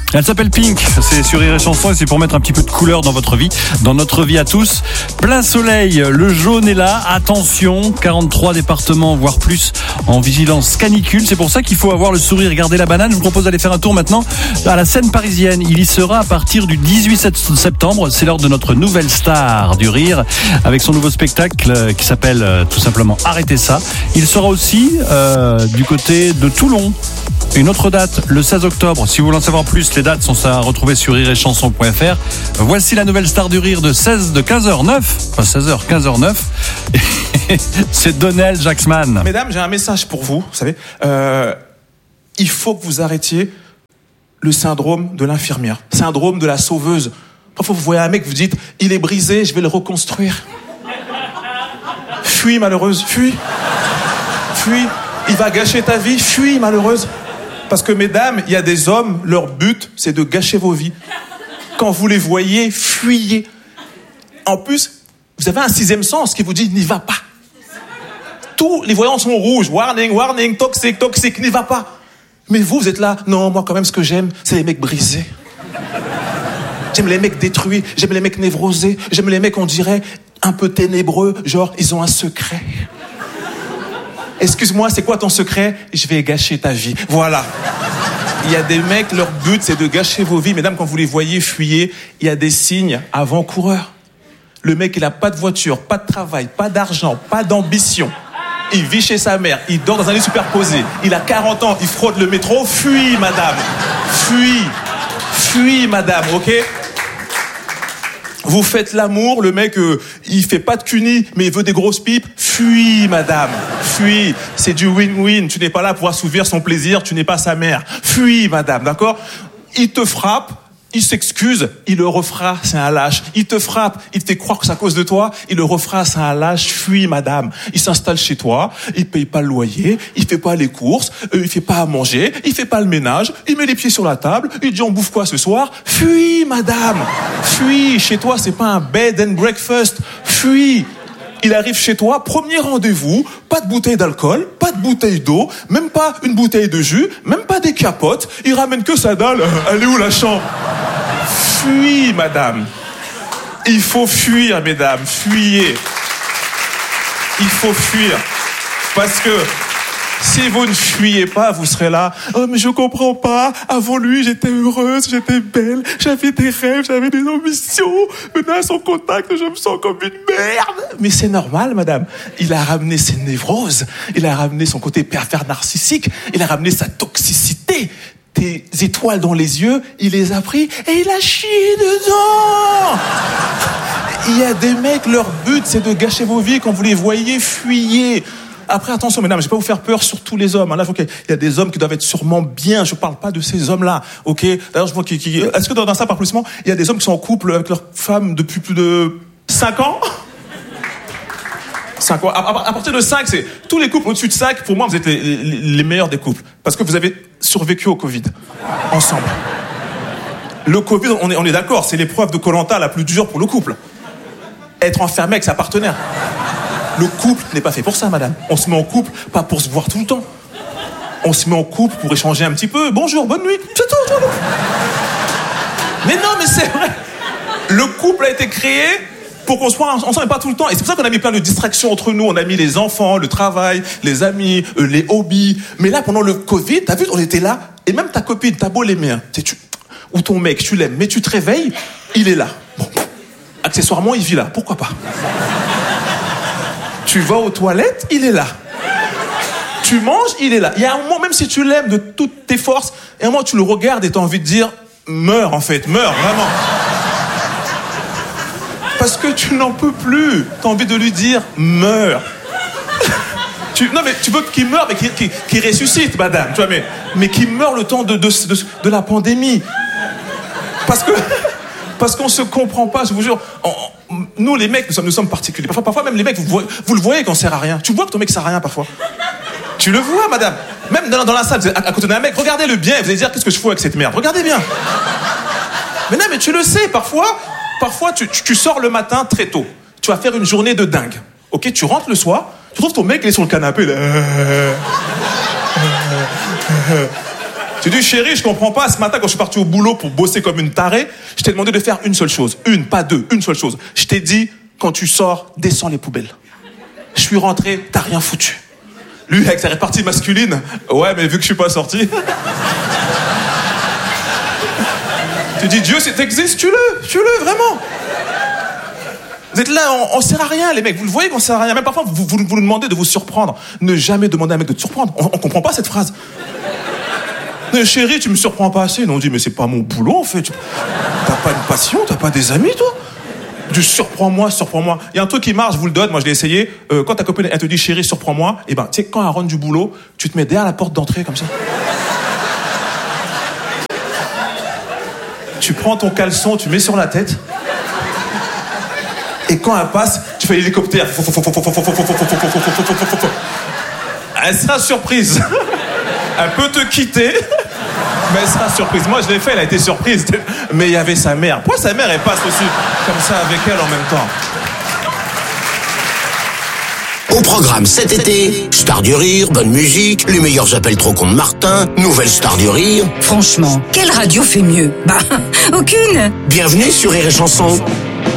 Elle s'appelle Pink, c'est sur Rire et Chanson et c'est pour mettre un petit peu de couleur dans votre vie, dans notre vie à tous. Plein soleil, le jaune est là, attention, 43 départements, voire plus, en vigilance canicule. C'est pour ça qu'il faut avoir le sourire, garder la banane. Je vous propose d'aller faire un tour maintenant à la scène parisienne. Il y sera à partir du 18 septembre. C'est l'heure de notre nouvelle star du rire, avec son nouveau spectacle qui s'appelle tout simplement Arrêtez ça. Il sera aussi du côté de Toulon. Une autre date, le 16 octobre. Si vous voulez en savoir plus, les dates sont à retrouver sur rireetchanson.fr. Voici la nouvelle star du rire de 15h09. Pas 16h, 15h09. C'est Donnell Jacksman. Mesdames, j'ai un message pour vous. Vous savez, il faut que vous arrêtiez le syndrome de l'infirmière. Syndrome de la sauveuse. Parfois, vous voyez un mec, vous dites, il est brisé, je vais le reconstruire. Fuis, malheureuse, fuis. Fuis. Il va gâcher ta vie, fuis, malheureuse. Parce que, mesdames, il y a des hommes, leur but, c'est de gâcher vos vies. Quand vous les voyez, fuyez. En plus, vous avez un sixième sens qui vous dit, n'y va pas. Tous les voyants sont rouges. Warning, warning, toxique, toxique, n'y va pas. Mais vous êtes là. Non, moi, quand même, ce que j'aime, c'est les mecs brisés. J'aime les mecs détruits. J'aime les mecs névrosés. J'aime les mecs, on dirait, un peu ténébreux. Genre, ils ont un secret. Excuse-moi, c'est quoi ton secret? Je vais gâcher ta vie. Voilà. Il y a des mecs, leur but, c'est de gâcher vos vies. Mesdames, quand vous les voyez, fuyez. Il y a des signes avant-coureurs. Le mec, il a pas de voiture, pas de travail, pas d'argent, pas d'ambition. Il vit chez sa mère, il dort dans un lit superposé. Il a 40 ans, il fraude le métro. Fuis, madame. Fuis. Fuis, madame, ok? Vous faites l'amour, le mec, il fait pas de cuni, mais il veut des grosses pipes. Fuis, madame. Fuis. C'est du win-win. Tu n'es pas là pour assouvir son plaisir, tu n'es pas sa mère. Fuis, madame, d'accord? Il te frappe, il s'excuse, il le refera, c'est un lâche. Il te frappe, il te fait croire que c'est à cause de toi, il le refera, c'est un lâche. Fuis, madame. Il s'installe chez toi, il paye pas le loyer, il fait pas les courses, il fait pas à manger, il fait pas le ménage, il met les pieds sur la table, il dit on bouffe quoi ce soir? Fuis, madame. Fuis. Chez toi, c'est pas un bed and breakfast. Fuis. Il arrive chez toi, premier rendez-vous, pas de bouteille d'alcool, pas de bouteille d'eau, même pas une bouteille de jus, même pas des capotes, il ramène que sa dalle. Elle est où la chambre? Fuis, madame. Il faut fuir, mesdames, fuyez. Il faut fuir. Parce que si vous ne fuyez pas, vous serez là. Oh, mais je comprends pas. Avant lui, j'étais heureuse, j'étais belle, j'avais des rêves, j'avais des ambitions. Maintenant, à son contact, je me sens comme une merde. Mais c'est normal, madame. Il a ramené ses névroses. Il a ramené son côté pervers narcissique. Il a ramené sa toxicité. Tes étoiles dans les yeux, il les a pris et il a chié dedans. Il y a des mecs, leur but, c'est de gâcher vos vies. Quand vous les voyez, fuyez. Après, attention, mesdames, je vais pas vous faire peur sur tous les hommes. Là, il y a des hommes qui doivent être sûrement bien. Je parle pas de ces hommes-là, ok? D'ailleurs, je vois est-ce que dans ça, par applaudissement, il y a des hommes qui sont en couple avec leur femme depuis plus de 5 ans? 5 ans. À partir de 5, c'est tous les couples au-dessus de 5. Pour moi, vous êtes les meilleurs des couples. Parce que vous avez survécu au Covid. Ensemble. Le Covid, on est d'accord, c'est l'épreuve de Koh-Lanta la plus dure pour le couple. Être enfermé avec sa partenaire. Le couple n'est pas fait pour ça, madame. On se met en couple, pas pour se voir tout le temps. On se met en couple pour échanger un petit peu. Bonjour, bonne nuit. C'est tout. Mais non, mais c'est vrai. Le couple a été créé pour qu'on soit ensemble et pas tout le temps. Et c'est pour ça qu'on a mis plein de distractions entre nous. On a mis les enfants, le travail, les amis, les hobbies. Mais là, pendant le Covid, t'as vu, on était là. Et même ta copine, t'as beau l'aimer, hein, ou ton mec, tu l'aimes, mais tu te réveilles, il est là. Bon. Accessoirement, il vit là. Pourquoi pas? Tu vas aux toilettes, il est là. Tu manges, il est là. Il y a un moment, même si tu l'aimes de toutes tes forces, et un moment, tu le regardes et tu as envie de dire « Meurs, en fait, meurs, vraiment ». Parce que tu n'en peux plus. Tu as envie de lui dire « Meurs ». Non, mais tu veux qu'il meure, mais qu'il ressuscite, madame. Tu vois, mais qu'il meure le temps de la pandémie. Parce qu'on se comprend pas, je vous jure. Nous, les mecs, nous sommes particuliers. Parfois même les mecs, vous le voyez qu'on sert à rien. Tu vois que ton mec sert à rien parfois. Tu le vois, madame. Même dans la salle, vous êtes à côté d'un mec, regardez-le bien, vous allez dire qu'est-ce que je fous avec cette merde. Regardez bien. Mais non, mais tu le sais, parfois tu sors le matin très tôt. Tu vas faire une journée de dingue. Ok, tu rentres le soir, tu trouves ton mec, il est sur le canapé là. Tu dis, chérie, je comprends pas. Ce matin, quand je suis parti au boulot pour bosser comme une tarée, je t'ai demandé de faire une seule chose. Une, pas deux, une seule chose. Je t'ai dit, quand tu sors, descends les poubelles. Je suis rentré, t'as rien foutu. Lui, avec sa répartie masculine, ouais, mais vu que je suis pas sorti. Tu dis, Dieu, si t'existes, tue-le, vraiment. Vous êtes là, on sert à rien, les mecs. Vous le voyez qu'on sert à rien. Même parfois, vous nous demandez de vous surprendre. Ne jamais demander à un mec de te surprendre. On comprend pas cette phrase. Chérie, tu me surprends pas assez. Non, on dit, mais c'est pas mon boulot, en fait. T'as pas une passion, t'as pas des amis, toi. Du surprends-moi. Il y a un truc qui marche, je vous le donne, moi je l'ai essayé. Quand ta copine, elle te dit, chérie, surprends-moi, et ben, tu sais, quand elle rentre du boulot, tu te mets derrière la porte d'entrée, comme ça. Tu prends ton caleçon, tu mets sur la tête. Et quand elle passe, tu fais l'hélicoptère. Elle sera surprise. Elle peut te quitter, mais elle sera surprise. Moi, je l'ai fait, elle a été surprise. Mais il y avait sa mère. Pourquoi sa mère, elle passe aussi comme ça avec elle en même temps? Au programme cet été, Star du Rire, bonne musique, les meilleurs appels trop cons de Martin, nouvelle Star du Rire. Franchement, quelle radio fait mieux? Bah, aucune. Bienvenue sur Rire et Chanson.